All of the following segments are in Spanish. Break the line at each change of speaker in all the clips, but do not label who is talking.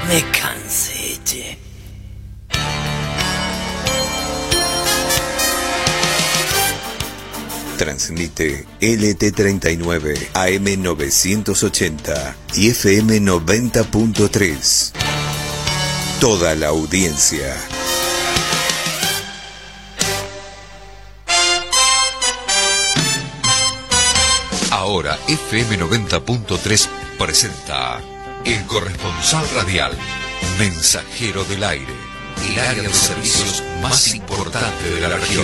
me cansé, che.
Transmite LT39 AM 980 y FM 90.3. Toda la audiencia.
Ahora FM 90.3 presenta El Corresponsal Radial, Mensajero del Aire, el área de servicios más importante de la región.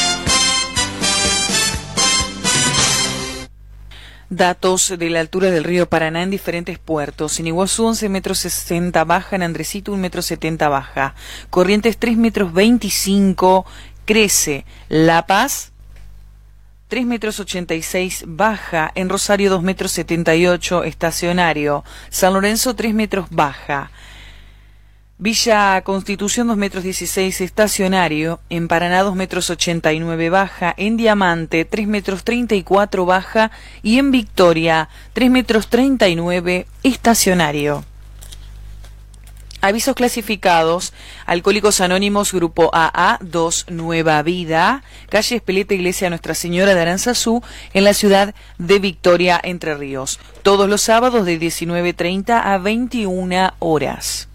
Datos de la altura del río Paraná en diferentes puertos. En Iguazú 11 metros 60 baja, en Andresito 1 metro 70 baja. Corrientes 3 metros 25 crece. La Paz 3 metros 86 baja, en Rosario 2 metros 78 estacionario. San Lorenzo 3 metros baja. Villa Constitución 2 metros 16 estacionario, en Paraná 2 metros 89 baja, en Diamante 3 metros 34 baja y en Victoria 3 metros 39 estacionario. Avisos clasificados: Alcohólicos Anónimos Grupo AA2 Nueva Vida, calle Espeleta, Iglesia Nuestra Señora de Aranzazú, en la ciudad de Victoria, Entre Ríos. Todos los sábados de 19:30 a 21 horas.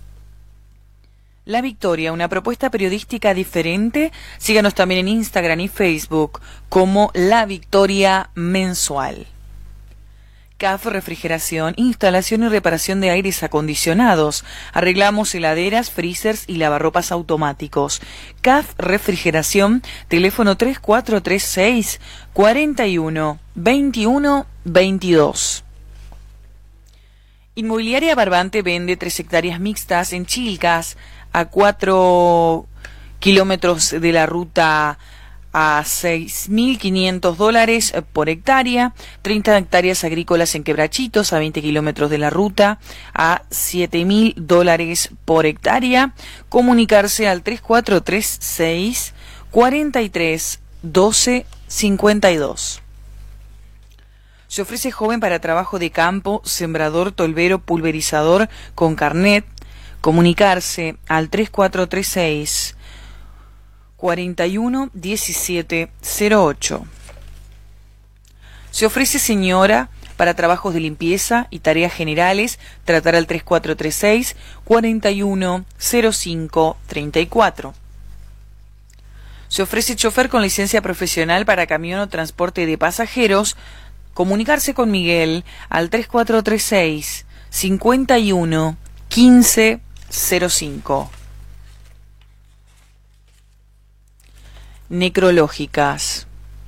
La Victoria, una propuesta periodística diferente. Síganos también en Instagram y Facebook como La Victoria Mensual. CAF Refrigeración, instalación y reparación de aires acondicionados. Arreglamos heladeras, freezers y lavarropas automáticos. CAF Refrigeración, teléfono 3436 41 21 22. Inmobiliaria Barbante vende 3 hectáreas mixtas en Chilcas, a 4 kilómetros de la ruta, a $6.500 por hectárea, 30 hectáreas agrícolas en Quebrachitos, a 20 kilómetros de la ruta, a $7.000 por hectárea. Comunicarse al 3436 43 12 52. Se ofrece joven para trabajo de campo, sembrador, tolvero, pulverizador con carnet. Comunicarse al 3436 41 17 08. Se ofrece señora para trabajos de limpieza y tareas generales. Tratar al 3436 41 05 34. Se ofrece chofer con licencia profesional para camión o transporte de pasajeros. Comunicarse con Miguel al 3436 51 15 05. Necrológicas.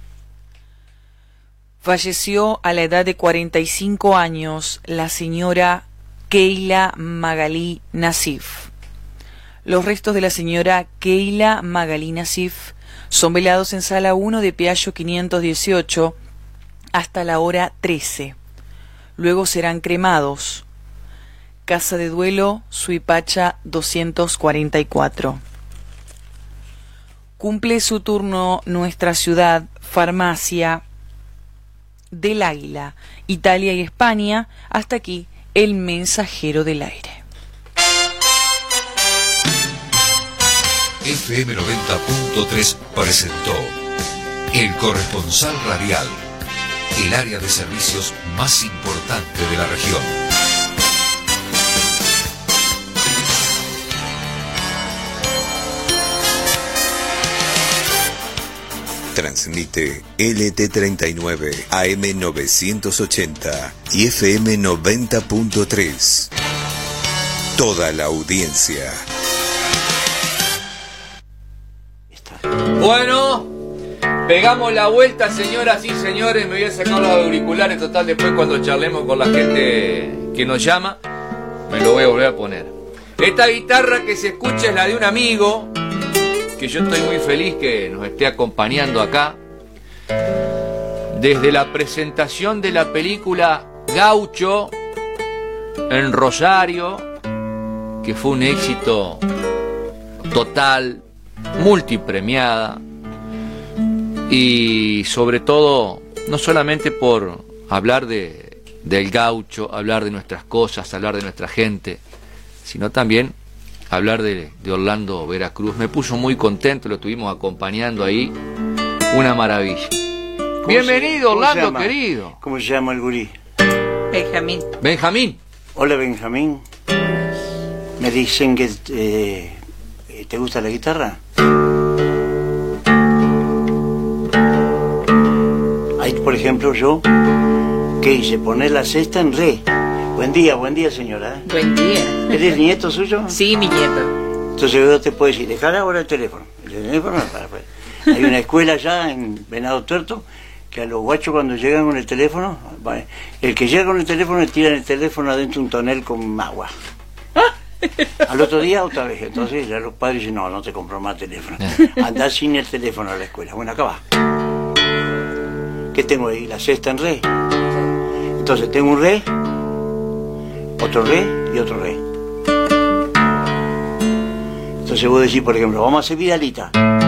Falleció a la edad de 45 años la señora Keila Magalí Nasif. Los restos de la señora Keila Magalí Nasif son velados en Sala 1 de Piaggio 518 hasta la hora 13. Luego serán cremados. Casa de Duelo, Suipacha 244. Cumple su turno Nuestra Ciudad, Farmacia del Águila, Italia y España. Hasta aquí el Mensajero del Aire.
FM 90.3 presentó El Corresponsal Radial, el área de servicios más importante de la región.
Transmite LT39 AM 980 y FM 90.3. Toda la audiencia.
Bueno, pegamos la vuelta, señoras y señores. Me voy a sacar los auriculares, total, después cuando charlemos con la gente que nos llama, me lo voy a volver a poner. Esta guitarra que se escucha es la de un amigo, que yo estoy muy feliz que nos esté acompañando acá. Desde la presentación de la película Gaucho en Rosario, que fue un éxito total, multipremiada, y sobre todo, no solamente por hablar del gaucho, hablar de nuestras cosas, hablar de nuestra gente, sino también hablar de Orlando Veracruz. Me puso muy contento, lo estuvimos acompañando ahí, una maravilla. Bienvenido, Orlando, querido.
¿Cómo se llama el gurí?
Benjamín.
Benjamín.
Hola, Benjamín. Me dicen que te gusta la guitarra. Ahí, por ejemplo, yo, ¿qué hice? Poner la sexta en re. Buen día, señora.
Buen día.
¿Eres nieto suyo?
Sí, mi nieto.
Entonces yo te puedo decir, dejar ahora el teléfono. El teléfono hay una escuela allá en Venado Tuerto que a los guachos cuando llegan con el teléfono, el que llega con el teléfono le tiran el teléfono adentro de un tonel con agua. Al otro día otra vez. Entonces ya los padres dicen, no te compro más teléfono. Andás sin el teléfono a la escuela. Bueno, acá va. ¿Qué tengo ahí? La sexta en re. Entonces tengo un re, otro re y otro re. Entonces vos decís, por ejemplo, vamos a hacer Vidalita.